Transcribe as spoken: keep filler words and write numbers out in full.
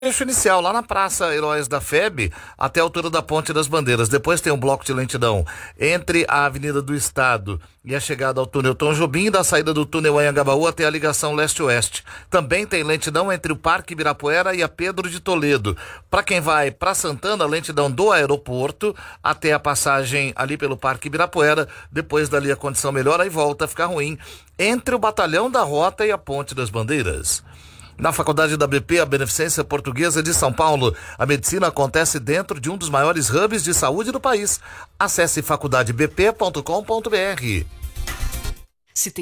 Trecho inicial, lá na Praça Heróis da F E B, até a altura da Ponte das Bandeiras. Depois tem um bloco de lentidão entre a Avenida do Estado e a chegada ao túnel Tom Jobim, da saída do túnel Anhangabaú até a ligação leste-oeste. Também tem lentidão entre o Parque Ibirapuera e a Pedro de Toledo. Para quem vai para Santana, lentidão do aeroporto até a passagem ali pelo Parque Ibirapuera. Depois dali a condição melhora e volta a ficar ruim entre o Batalhão da Rota e a Ponte das Bandeiras. Na Faculdade da B P, a Beneficência Portuguesa de São Paulo, a medicina acontece dentro de um dos maiores hubs de saúde do país. Acesse faculdade b p ponto com ponto b r. Se tem